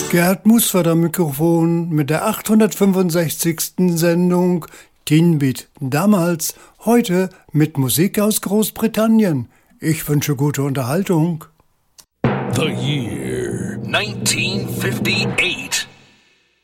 Gerd Musford am Mikrofon mit der 865. Sendung Teen Beat damals, heute mit Musik aus Großbritannien. Ich wünsche gute Unterhaltung. The year 1958.